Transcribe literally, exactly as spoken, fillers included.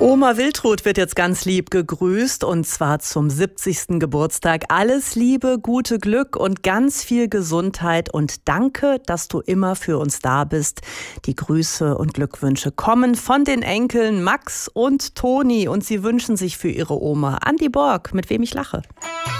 Oma Wiltrud wird jetzt ganz lieb gegrüßt und zwar zum siebzigsten Geburtstag. Alles Liebe, gute Glück und ganz viel Gesundheit und danke, dass du immer für uns da bist. Die Grüße und Glückwünsche kommen von den Enkeln Max und Toni und sie wünschen sich für ihre Oma Andi Borg, mit wem ich lache.